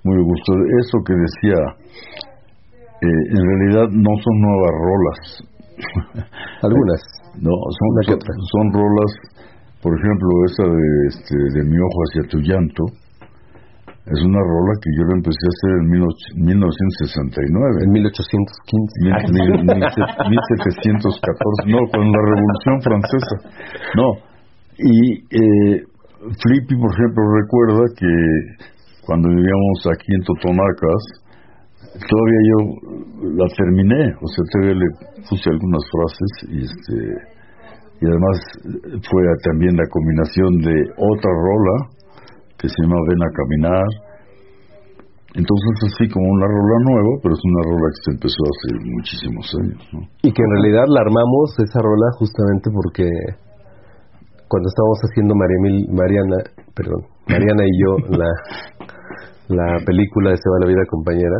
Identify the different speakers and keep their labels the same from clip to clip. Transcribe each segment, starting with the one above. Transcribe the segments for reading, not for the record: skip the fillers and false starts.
Speaker 1: muy a gusto. Eso que decía, en realidad no son nuevas rolas.
Speaker 2: Algunas.
Speaker 1: No, son rolas, por ejemplo, esa de Mi ojo hacia tu llanto. Es una rola que yo la empecé a hacer en 1969.
Speaker 2: En 1815.
Speaker 1: 1714. No, con la Revolución Francesa. No. Y Flippy, por ejemplo, recuerda que cuando vivíamos aquí en Totonacas, todavía yo la terminé, o sea, todavía le puse algunas frases y además fue también la combinación de otra rola que se llama Ven a caminar. Entonces así como una rola nueva, pero es una rola que se empezó hace muchísimos años, ¿no?
Speaker 2: Y que en realidad la armamos esa rola justamente porque cuando estábamos haciendo Mariana y yo la película de Se va la vida compañera,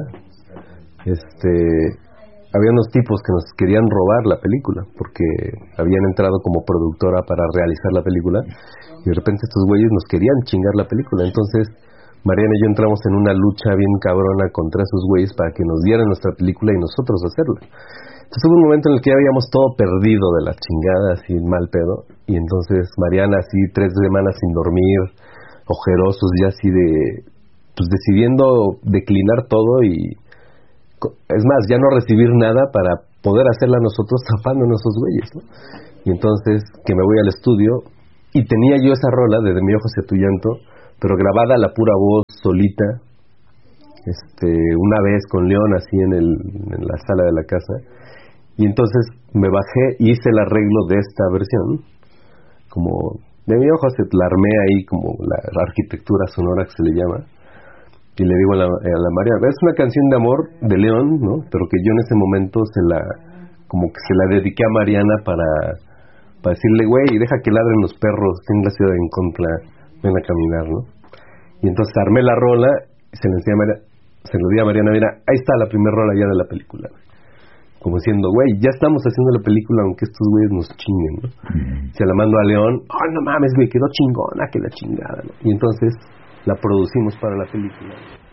Speaker 2: había unos tipos que nos querían robar la película porque habían entrado como productora para realizar la película y de repente estos güeyes nos querían chingar la película. Entonces Mariana y yo entramos en una lucha bien cabrona contra esos güeyes para que nos dieran nuestra película y nosotros hacerla. Entonces hubo un momento en el que ya habíamos todo perdido de la chingada, así mal pedo, y entonces Mariana así 3 semanas sin dormir, ojerosos, ya así pues decidiendo declinar todo y es más, ya no recibir nada para poder hacerla nosotros zafándonos esos güeyes, ¿no? Y entonces que me voy al estudio y tenía yo esa rola de Mi ojo hacia tu llanto, pero grabada a la pura voz, solita, una vez con León así en la sala de la casa, y entonces me bajé y hice el arreglo de esta versión, como de Mi ojo hacia, la armé ahí como la arquitectura sonora que se le llama. Y le digo a la María, es una canción de amor de León, ¿no? Pero que yo en ese momento como que se la dediqué a Mariana para decirle, güey, deja que ladren los perros, ten la ciudad en contra, ven a caminar, ¿no? Y entonces armé la rola, se lo di a Mariana, mira, ahí está la primera rola ya de la película. Como diciendo, güey, ya estamos haciendo la película aunque estos güeyes nos chinguen, ¿no? Se la mando a León, no mames, güey, quedó chingona, que la chingada, ¿no? Y entonces la producimos para la película.